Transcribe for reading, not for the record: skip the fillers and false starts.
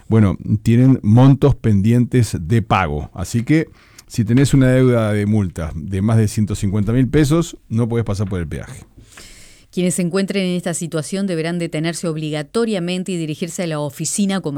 bueno, tienen montos pendientes de pago. Así que si tenés una deuda de multa de más de 150.000 pesos, no podés pasar por el peaje. Quienes se encuentren en esta situación deberán detenerse obligatoriamente y dirigirse a la oficina comercial